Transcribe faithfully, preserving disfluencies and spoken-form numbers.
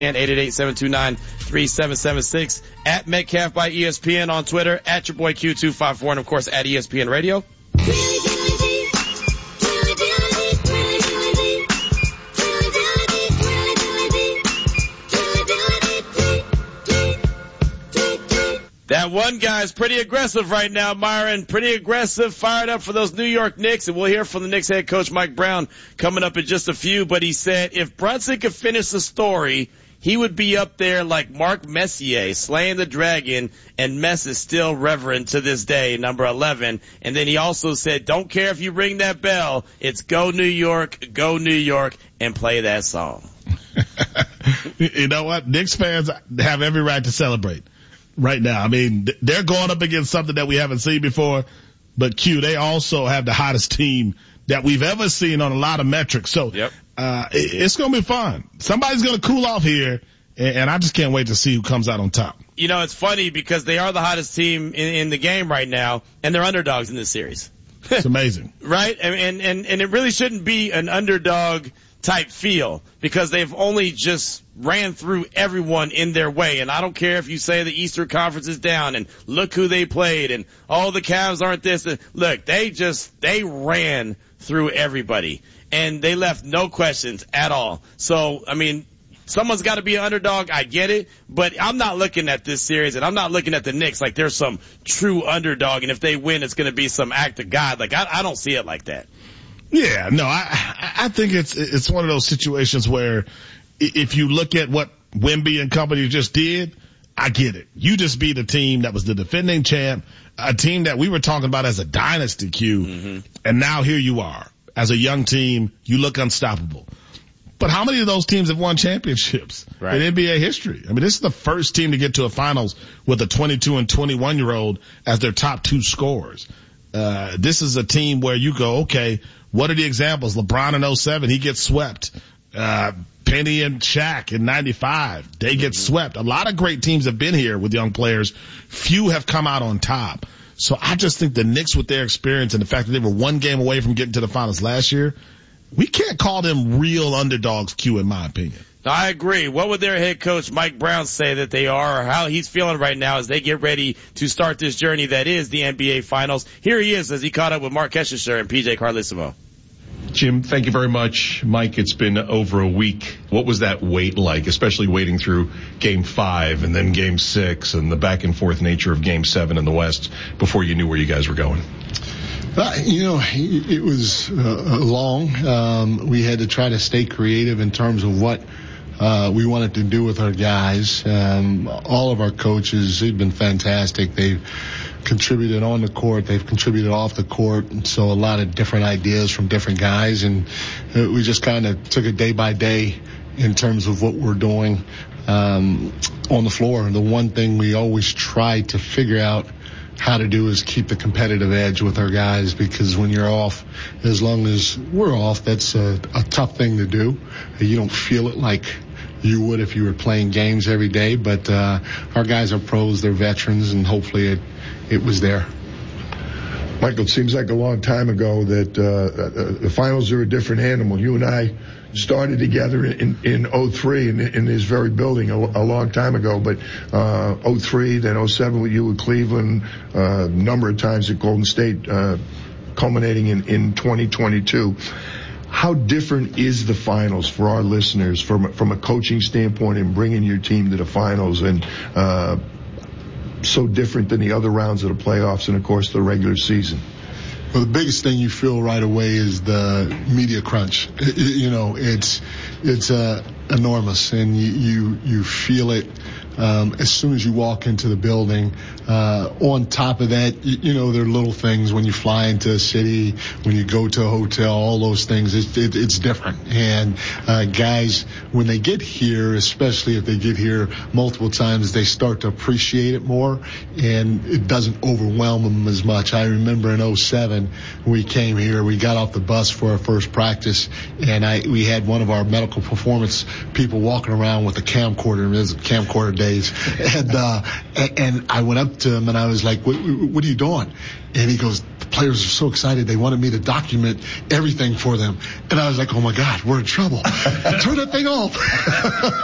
And eight eight eight, seven two nine, three seven seven six. At Metcalf by E S P N on Twitter. At your boy Q two five four. And, of course, at E S P N Radio. That one guy's pretty aggressive right now, Myron. Pretty aggressive, fired up for those New York Knicks. And we'll hear from the Knicks head coach Mike Brown coming up in just a few. But he said if Brunson could finish the story, he would be up there like Mark Messier, slaying the dragon, and Mess is still reverend to this day, number eleven. And then he also said, don't care if you ring that bell, it's go New York, go New York, and play that song. You know what? Knicks fans have every right to celebrate right now. I mean, they're going up against something that we haven't seen before, but Q, they also have the hottest team that we've ever seen on a lot of metrics. So, yep. uh, it's going to be fun. Somebody's going to cool off here, and, and I just can't wait to see who comes out on top. You know, it's funny because they are the hottest team in, in the game right now, and they're underdogs in this series. It's amazing. Right? And, and, and it really shouldn't be an underdog type feel because they've only just ran through everyone in their way. And I don't care if you say the Eastern Conference is down and look who they played and all oh, the Cavs aren't this. And look, they just, they ran through everybody and they left no questions at all. So, I mean, someone's got to be an underdog. I get it, but I'm not looking at this series and I'm not looking at the Knicks like there's some true underdog. And if they win, it's going to be some act of God. Like I, I don't see it like that. Yeah, no, I I think it's it's one of those situations where if you look at what Wemby and company just did, I get it. You just beat a team that was the defending champ, a team that we were talking about as a dynasty, Q, mm-hmm. and now here you are. As a young team, you look unstoppable. But how many of those teams have won championships right. in N B A history? I mean, this is the first team to get to a finals with a twenty-two and twenty-one year old as their top two scorers. Uh, this is a team where you go, okay, what are the examples? LeBron in oh seven, he gets swept. Uh, Penny and Shaq in ninety-five, they get mm-hmm. swept. A lot of great teams have been here with young players. Few have come out on top. So I just think the Knicks with their experience and the fact that they were one game away from getting to the finals last year, we can't call them real underdogs, Q, in my opinion. I agree. What would their head coach, Mike Brown, say that they are or how he's feeling right now as they get ready to start this journey that is the N B A Finals? Here he is as he caught up with Mark Keshisher and P J Carlesimo. Jim, thank you very much. Mike, it's been over a week. What was that wait like, especially waiting through game five and then game six and the back and forth nature of game seven in the West before you knew where you guys were going? Uh, you know, it was uh, long. Um, we had to try to stay creative in terms of what uh, we wanted to do with our guys. Um, all of our coaches, they've been fantastic. They've contributed on the court. They've contributed off the court. And so a lot of different ideas from different guys. And uh, we just kind of took it day by day in terms of what we're doing um, on the floor. And the one thing we always try to figure out how to do is keep the competitive edge with our guys, because when you're off, as long as we're off, that's a, a tough thing to do. You don't feel it like you would if you were playing games every day, but uh, our guys are pros, they're veterans, and hopefully it, it was there. Michael, it seems like a long time ago that uh, the finals are a different animal. You and I started together in, in oh three in, in this very building a, a long time ago, but uh, oh three, then oh seven with you with Cleveland, a uh, number of times at Golden State, uh, culminating in, in twenty twenty-two. How different is the finals for our listeners from, from a coaching standpoint and bringing your team to the finals, and uh, so different than the other rounds of the playoffs and, of course, the regular season? Well, the biggest thing you feel right away is the media crunch. It, you know, it's it's uh, enormous, and you, you you feel it um, as soon as you walk into the building. Uh, on top of that, you, you know, there are little things when you fly into a city, when you go to a hotel, all those things. It, it, it's different, and uh, guys, when they get here, especially if they get here multiple times, they start to appreciate it more, and it doesn't overwhelm them as much. I remember in oh seven. We came here, we got off the bus for our first practice, and I we had one of our medical performance people walking around with a camcorder. It was camcorder days, and uh, and I went up to him and I was like, "What, what are you doing?" And he goes, "The players are so excited. They wanted me to document everything for them." And I was like, "Oh my God, we're in trouble! Turn that thing off!"